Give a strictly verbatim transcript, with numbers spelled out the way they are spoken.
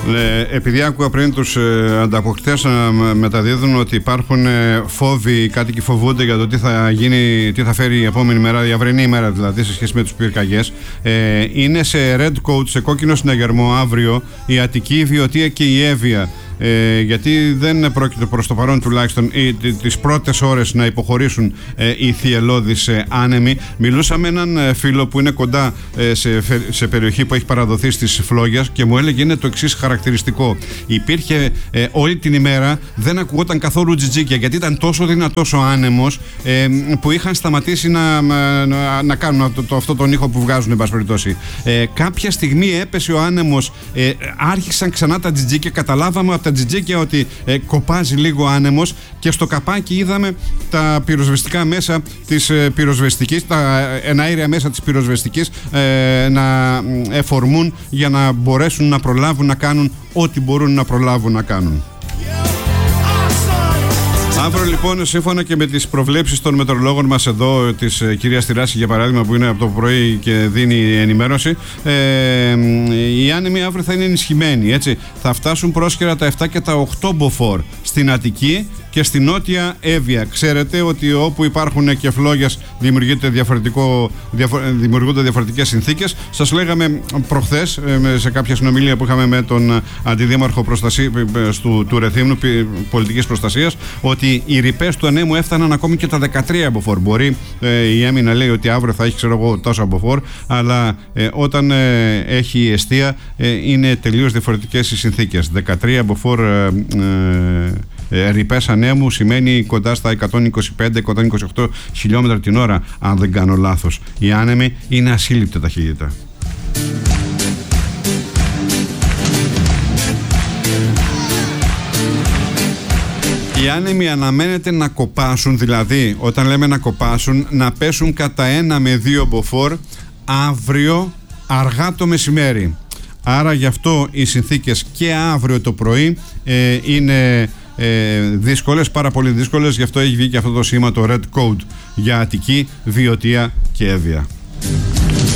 Επειδή άκουγα πριν τους ε, ανταποκριτές να μεταδίδουν ότι υπάρχουν ε, φόβοι, οι κάτοικοι φοβούνται για το τι θα γίνει, τι θα φέρει η επόμενη μέρα, η αυριανή ημέρα δηλαδή, σε σχέση με τους πυρκαγιές. Ε, είναι σε red coat, σε κόκκινο συναγερμό αύριο η Αττική, η Βιωτία και η Εύβοια. Ε, γιατί δεν πρόκειται προς το παρόν τουλάχιστον ή, τις πρώτες ώρες να υποχωρήσουν ε, οι θυελλώδεις ε, άνεμοι. Μιλούσα με έναν ε, φίλο που είναι κοντά ε, σε, σε περιοχή που έχει παραδοθεί στις φλόγες και μου έλεγε είναι το εξής χαρακτηριστικό. Υπήρχε ε, όλη την ημέρα, δεν ακουγόταν καθόλου τζιτζίκια, γιατί ήταν τόσο δυνατός ο άνεμος ε, που είχαν σταματήσει να, να, να κάνουν αυτό, το, αυτό τον ήχο που βγάζουν, εν πάση περιπτώσει. Ε, κάποια στιγμή έπεσε ο άνεμος, ε, άρχισαν ξανά τα τζιτζίκια, καταλάβαμε από τα τζιτζίκια ότι ε, κοπάζει λίγο άνεμος και στο καπάκι είδαμε τα πυροσβεστικά μέσα της ε, πυροσβεστικής, τα εναέρια μέσα της πυροσβεστικής ε, να εφορμούν για να μπορέσουν να προλάβουν να κάνουν ό,τι μπορούν να προλάβουν να κάνουν. Αύριο λοιπόν, σύμφωνα και με τις προβλέψεις των μετεωρολόγων μας εδώ, της ε, κυρίας Τυράση για παράδειγμα, που είναι από το πρωί και δίνει ενημέρωση, ε, οι άνεμοι αύριο θα είναι ενισχυμένοι, έτσι. Θα φτάσουν πρόσχερα τα επτά και τα οκτώ μποφόρ στην Αττική και στη Νότια Εύβοια. Ξέρετε ότι όπου υπάρχουν και φλόγες δημιουργείται διαφορετικό, διαφο- δημιουργούνται διαφορετικές συνθήκες. Σας λέγαμε προχθές σε κάποια συνομιλία που είχαμε με τον αντιδήμαρχο προστασία, του, του Ρεθύμνου πολιτικής προστασίας, ότι οι ρηπές του ανέμου έφταναν ακόμη και τα δεκατρία μποφόρ. Μπορεί ε, η Έμι να λέει ότι αύριο θα έχει, ξέρω εγώ, τόσα μποφόρ, αλλά ε, όταν ε, έχει εστία ε, είναι τελείως διαφορετικές οι συνθήκες. δεκατρία μποφόρ ε, ε, ε, ρηπές ανέμου σημαίνει κοντά στα εκατόν είκοσι πέντε με εκατόν είκοσι οκτώ χιλιόμετρα την ώρα, αν δεν κάνω λάθος. Οι άνεμοι είναι ασύλληπτη ταχύτητα. Οι άνεμοι αναμένεται να κοπάσουν, δηλαδή όταν λέμε να κοπάσουν, να πέσουν κατά ένα με δύο μποφόρ αύριο αργά το μεσημέρι. Άρα γι' αυτό οι συνθήκες και αύριο το πρωί ε, είναι ε, δύσκολες, πάρα πολύ δύσκολες. Γι' αυτό έχει βγει και αυτό το σήμα, το Red Code, για Αττική, Βιωτία και Εύβοια.